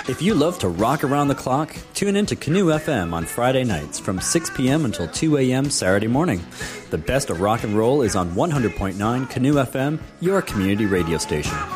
If you love to rock around the clock, tune in to Canoe FM on Friday nights from 6 p.m. until 2 a.m. Saturday morning. The best of rock and roll is on 100.9 Canoe FM, your community radio station.